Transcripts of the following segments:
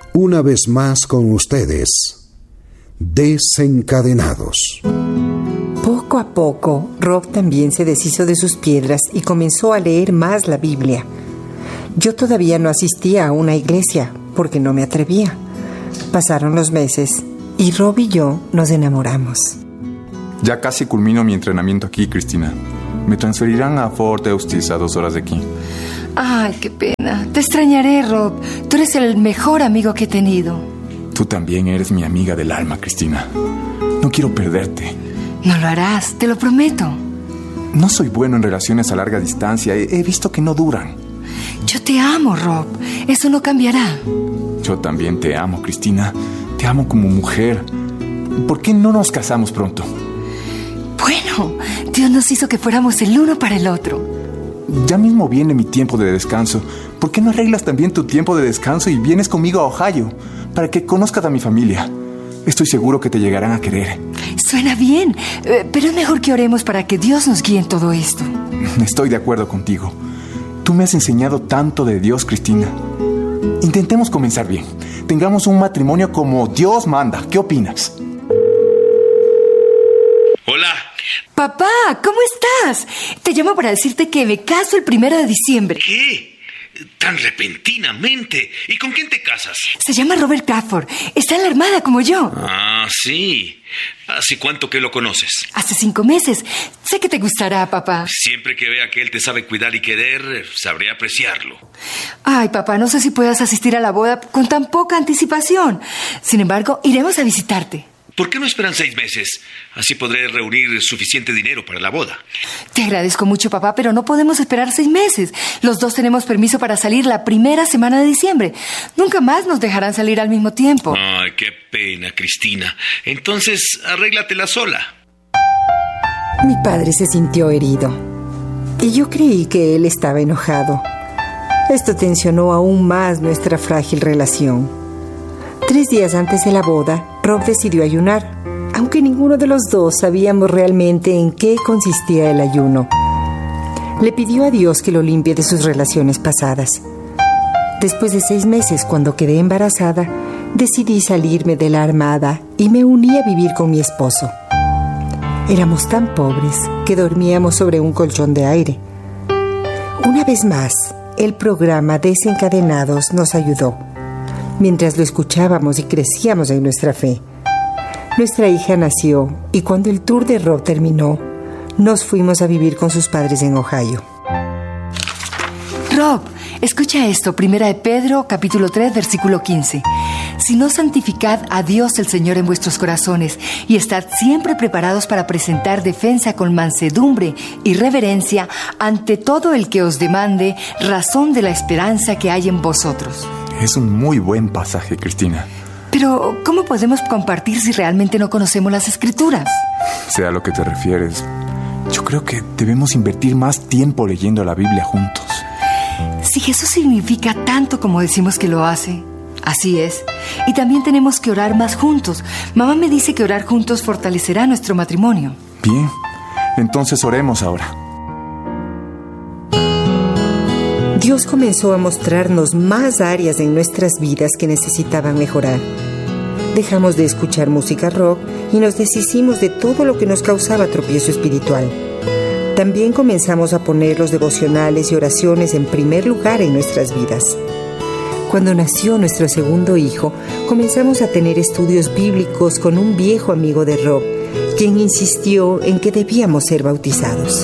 una vez más con ustedes, Desencadenados. Poco a poco, Rob también se deshizo de sus piedras y comenzó a leer más la Biblia. Yo todavía no asistía a una iglesia porque no me atrevía. Pasaron los meses y Rob y yo nos enamoramos. Ya casi culmino mi entrenamiento aquí, Cristina. Me transferirán a Fort Eustis, a 2 horas de aquí. Ay, qué pena. Te extrañaré, Rob. Tú eres el mejor amigo que he tenido. Tú también eres mi amiga del alma, Cristina. No quiero perderte. No lo harás, te lo prometo. No soy bueno en relaciones a larga distancia. He visto que no duran. Yo te amo, Rob. Eso no cambiará. Yo también te amo, Cristina. Te amo como mujer. ¿Por qué no nos casamos pronto? Bueno, Dios nos hizo que fuéramos el uno para el otro. Ya mismo viene mi tiempo de descanso. ¿Por qué no arreglas también tu tiempo de descanso y vienes conmigo a Ohio para que conozcas a mi familia? Estoy seguro que te llegarán a querer. Suena bien, pero es mejor que oremos para que Dios nos guíe en todo esto. Estoy de acuerdo contigo. Tú me has enseñado tanto de Dios, Cristina. Intentemos comenzar bien. Tengamos un matrimonio como Dios manda. ¿Qué opinas? Hola. Papá, ¿cómo estás? Te llamo para decirte que me caso el 1 de diciembre. ¿Qué? ¿Tan repentinamente? ¿Y con quién te casas? Se llama Robert Crawford. Está en la armada como yo. Ah, sí. ¿Hace cuánto que lo conoces? Hace 5 meses. Sé que te gustará, papá. Siempre que vea que él te sabe cuidar y querer, sabré apreciarlo. Ay, papá, no sé si puedas asistir a la boda con tan poca anticipación. Sin embargo, iremos a visitarte. ¿Por qué no esperan 6 meses? Así podré reunir suficiente dinero para la boda. Te agradezco mucho, papá, pero no podemos esperar 6 meses. Los dos tenemos permiso para salir la primera semana de diciembre. Nunca más nos dejarán salir al mismo tiempo. Ay, qué pena, Cristina. Entonces, arréglatela sola. Mi padre se sintió herido y yo creí que él estaba enojado. Esto tensionó aún más nuestra frágil relación. 3 días antes de la boda, Rob decidió ayunar, aunque ninguno de los dos sabíamos realmente en qué consistía el ayuno. Le pidió a Dios que lo limpie de sus relaciones pasadas. Después de 6 meses, cuando quedé embarazada, decidí salirme de la armada y me uní a vivir con mi esposo. Éramos tan pobres que dormíamos sobre un colchón de aire. Una vez más, el programa Desencadenados nos ayudó. Mientras lo escuchábamos y crecíamos en nuestra fe. Nuestra hija nació y cuando el tour de Rob terminó, nos fuimos a vivir con sus padres en Ohio. Rob, escucha esto, 1 de Pedro, capítulo 3, versículo 15. Si no, santificad a Dios el Señor en vuestros corazones y estad siempre preparados para presentar defensa con mansedumbre y reverencia ante todo el que os demande razón de la esperanza que hay en vosotros. Es un muy buen pasaje, Cristina. Pero, ¿cómo podemos compartir si realmente no conocemos las Escrituras? Sé a lo que te refieres. Yo creo que debemos invertir más tiempo leyendo la Biblia juntos. Si Jesús significa tanto como decimos que lo hace, así es. Y también tenemos que orar más juntos. Mamá me dice que orar juntos fortalecerá nuestro matrimonio. Bien, entonces oremos ahora. Dios comenzó a mostrarnos más áreas en nuestras vidas que necesitaban mejorar. Dejamos de escuchar música rock y nos deshicimos de todo lo que nos causaba tropiezo espiritual. También comenzamos a poner los devocionales y oraciones en primer lugar en nuestras vidas. Cuando nació nuestro segundo hijo, comenzamos a tener estudios bíblicos con un viejo amigo de Rob, quien insistió en que debíamos ser bautizados.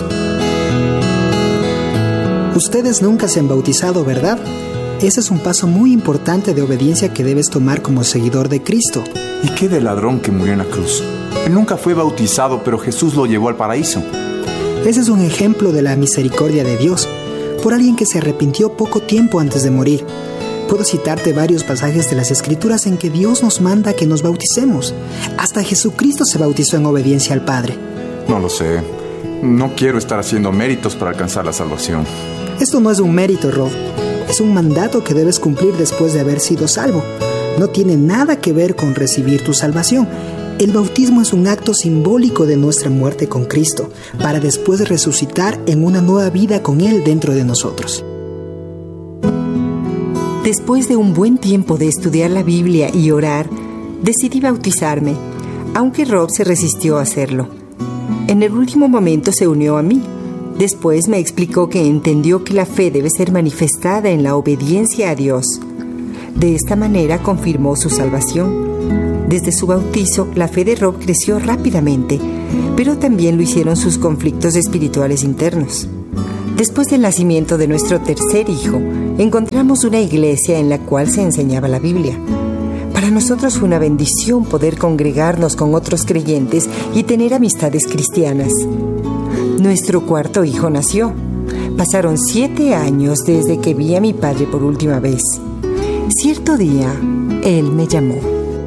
Ustedes nunca se han bautizado, ¿verdad? Ese es un paso muy importante de obediencia que debes tomar como seguidor de Cristo. ¿Y qué del ladrón que murió en la cruz? Él nunca fue bautizado, pero Jesús lo llevó al paraíso. Ese es un ejemplo de la misericordia de Dios, por alguien que se arrepintió poco tiempo antes de morir. Puedo citarte varios pasajes de las Escrituras en que Dios nos manda que nos bauticemos. Hasta Jesucristo se bautizó en obediencia al Padre. No lo sé. No quiero estar haciendo méritos para alcanzar la salvación. Esto no es un mérito, Rob. Es un mandato que debes cumplir después de haber sido salvo. No tiene nada que ver con recibir tu salvación. El bautismo es un acto simbólico de nuestra muerte con Cristo, para después resucitar en una nueva vida con Él dentro de nosotros. Después de un buen tiempo de estudiar la Biblia y orar, decidí bautizarme, aunque Rob se resistió a hacerlo. En el último momento se unió a mí. Después me explicó que entendió que la fe debe ser manifestada en la obediencia a Dios. De esta manera confirmó su salvación. Desde su bautizo, la fe de Rob creció rápidamente, pero también lo hicieron sus conflictos espirituales internos. Después del nacimiento de nuestro tercer hijo, encontramos una iglesia en la cual se enseñaba la Biblia. Para nosotros fue una bendición poder congregarnos con otros creyentes y tener amistades cristianas. Nuestro cuarto hijo nació. Pasaron 7 años desde que vi a mi padre por última vez. Cierto día, él me llamó.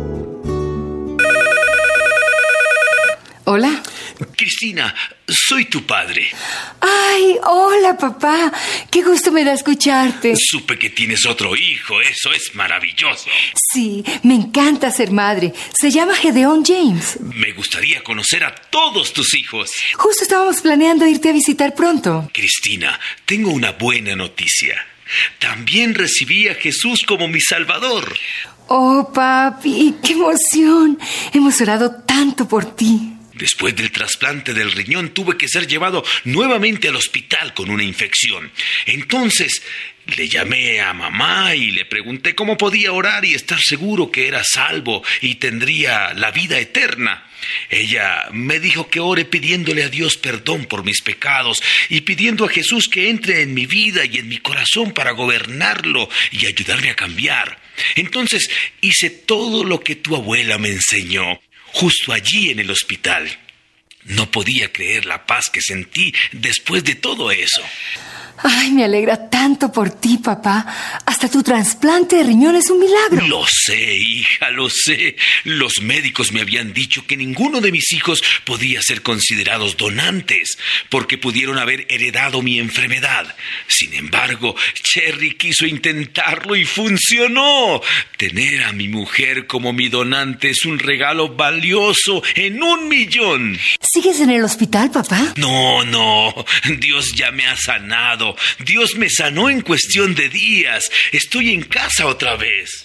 ¿Hola? Cristina, soy tu padre. ¡Ay, hola, papá! ¡Qué gusto me da escucharte! Supe que tienes otro hijo, eso es maravilloso. Sí, me encanta ser madre. Se llama Gedeón James. Me gustaría conocer a todos tus hijos. Justo estábamos planeando irte a visitar pronto. Cristina, tengo una buena noticia. También recibí a Jesús como mi Salvador. Oh, papi, qué emoción. Hemos orado tanto por ti. Después del trasplante del riñón tuve que ser llevado nuevamente al hospital con una infección. Entonces le llamé a mamá y le pregunté cómo podía orar y estar seguro que era salvo y tendría la vida eterna. Ella me dijo que ore pidiéndole a Dios perdón por mis pecados y pidiendo a Jesús que entre en mi vida y en mi corazón para gobernarlo y ayudarme a cambiar. Entonces hice todo lo que tu abuela me enseñó. Justo allí en el hospital. No podía creer la paz que sentí después de todo eso. Ay, me alegra tanto por ti, papá. Hasta tu trasplante de riñón es un milagro. Lo sé, hija, lo sé. Los médicos me habían dicho que ninguno de mis hijos podía ser considerados donantes, porque pudieron haber heredado mi enfermedad. Sin embargo, Cherry quiso intentarlo y funcionó. Tener a mi mujer como mi donante es un regalo valioso en 1,000,000. ¿Sigues en el hospital, papá? No, Dios ya me ha sanado. Dios me sanó en cuestión de días. Estoy en casa otra vez.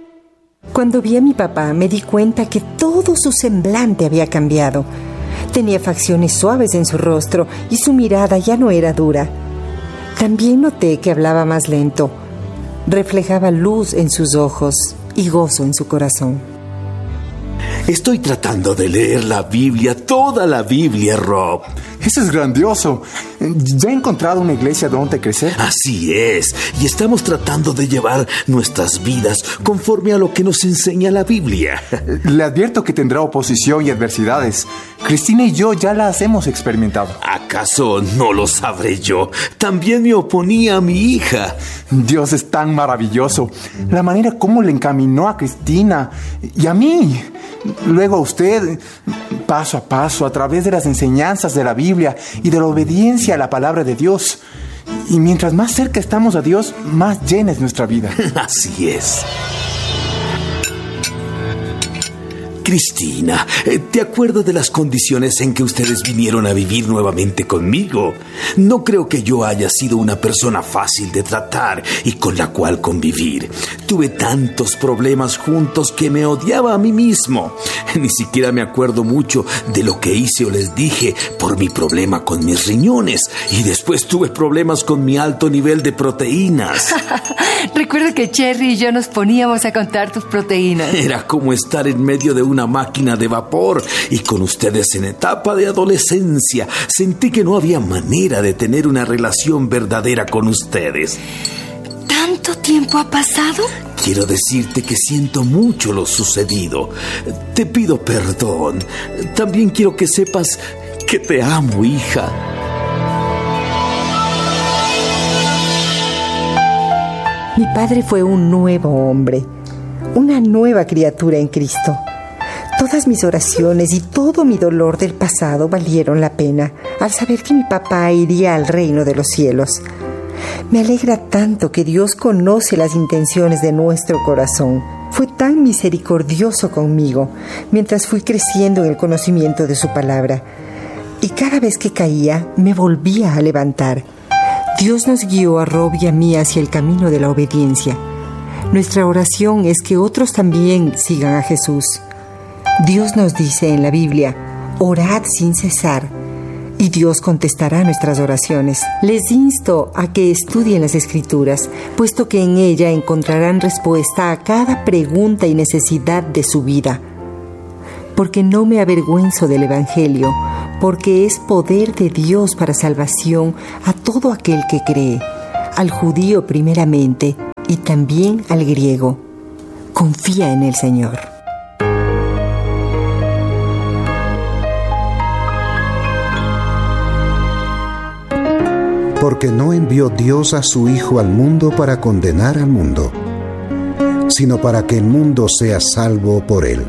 Cuando vi a mi papá, me di cuenta que todo su semblante había cambiado. Tenía facciones suaves en su rostro y su mirada ya no era dura. También noté que hablaba más lento. Reflejaba luz en sus ojos y gozo en su corazón. Estoy tratando de leer la Biblia, toda la Biblia, Rob. Eso es grandioso. ¿Ya he encontrado una iglesia donde crecer? Así es, y estamos tratando de llevar nuestras vidas conforme a lo que nos enseña la Biblia. Le advierto que tendrá oposición y adversidades. Cristina y yo ya las hemos experimentado. ¿Acaso no lo sabré yo? También me oponía a mi hija. Dios es tan maravilloso. La manera como le encaminó a Cristina y a mí. Luego a usted, paso a paso, a través de las enseñanzas de la Biblia y de la obediencia a la palabra de Dios. Y mientras más cerca estamos a Dios, más llena es nuestra vida. Así es. Cristina, ¿te acuerdas de las condiciones en que ustedes vinieron a vivir nuevamente conmigo? No creo que yo haya sido una persona fácil de tratar y con la cual convivir. Tuve tantos problemas juntos que me odiaba a mí mismo. Ni siquiera me acuerdo mucho de lo que hice o les dije por mi problema con mis riñones. Y después tuve problemas con mi alto nivel de proteínas. Recuerdo que Cherry y yo nos poníamos a contar tus proteínas. Era como estar en medio de una máquina de vapor y con ustedes en etapa de adolescencia. Sentí que no había manera de tener una relación verdadera con ustedes. ¿Tanto tiempo ha pasado? Quiero decirte que siento mucho lo sucedido. Te pido perdón. También quiero que sepas que te amo, hija. Mi padre fue un nuevo hombre, una nueva criatura en Cristo. Todas mis oraciones y todo mi dolor del pasado valieron la pena al saber que mi papá iría al reino de los cielos. Me alegra tanto que Dios conoce las intenciones de nuestro corazón. Fue tan misericordioso conmigo mientras fui creciendo en el conocimiento de su palabra. Y cada vez que caía, me volvía a levantar. Dios nos guió a Rob y a mí hacia el camino de la obediencia. Nuestra oración es que otros también sigan a Jesús. Dios nos dice en la Biblia: orad sin cesar, y Dios contestará nuestras oraciones. Les insto a que estudien las Escrituras, puesto que en ella encontrarán respuesta a cada pregunta y necesidad de su vida. Porque no me avergüenzo del Evangelio, porque es poder de Dios para salvación a todo aquel que cree, al judío primeramente y también al griego. Confía en el Señor. Porque no envió Dios a su Hijo al mundo para condenar al mundo, sino para que el mundo sea salvo por él.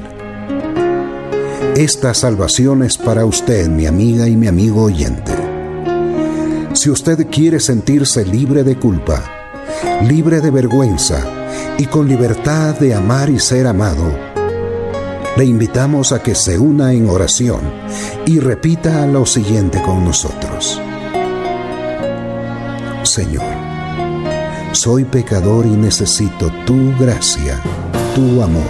Esta salvación es para usted, mi amiga y mi amigo oyente. Si usted quiere sentirse libre de culpa, libre de vergüenza y con libertad de amar y ser amado, le invitamos a que se una en oración y repita lo siguiente con nosotros. Señor, soy pecador y necesito tu gracia, tu amor.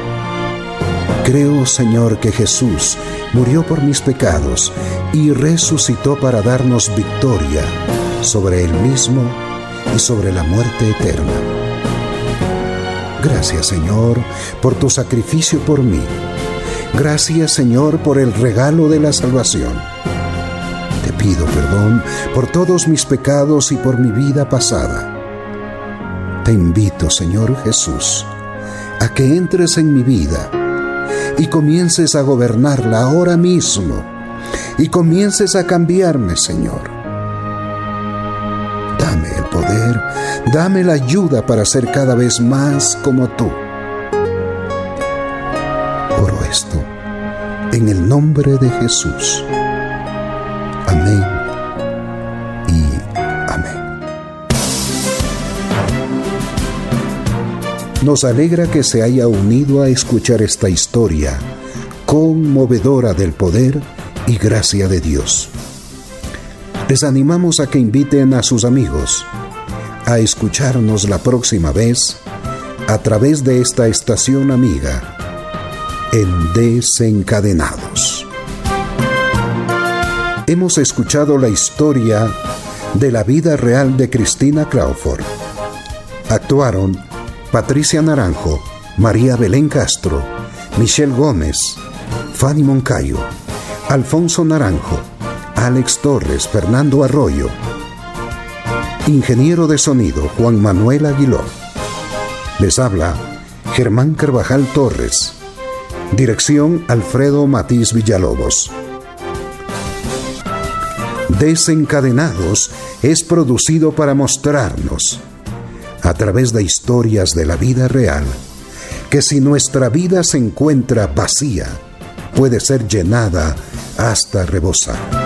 Creo, Señor, que Jesús murió por mis pecados y resucitó para darnos victoria sobre Él mismo y sobre la muerte eterna. Gracias, Señor, por tu sacrificio por mí. Gracias, Señor, por el regalo de la salvación. Te pido perdón por todos mis pecados y por mi vida pasada. Te invito, Señor Jesús, a que entres en mi vida y comiences a gobernarla ahora mismo y comiences a cambiarme, Señor. Dame el poder, dame la ayuda para ser cada vez más como tú. Oro esto en el nombre de Jesús. Amén y amén. Nos alegra que se haya unido a escuchar esta historia conmovedora del poder y gracia de Dios. Les animamos a que inviten a sus amigos a escucharnos la próxima vez a través de esta estación amiga en Desencadenados. Hemos escuchado la historia de la vida real de Cristina Crawford. Actuaron Patricia Naranjo, María Belén Castro, Michelle Gómez, Fanny Moncayo, Alfonso Naranjo, Alex Torres, Fernando Arroyo. Ingeniero de sonido, Juan Manuel Aguiló. Les habla Germán Carvajal Torres. Dirección, Alfredo Matiz Villalobos. Desencadenados es producido para mostrarnos, a través de historias de la vida real, que si nuestra vida se encuentra vacía, puede ser llenada hasta rebosar.